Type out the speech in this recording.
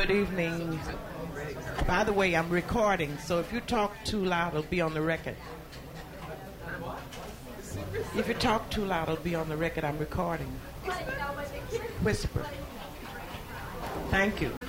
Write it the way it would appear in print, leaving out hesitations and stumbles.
Good evening. By the way, I'm recording, so if you talk too loud, it'll be on the record. If you talk too loud, it'll be on the record. I'm recording. Whisper. Thank you.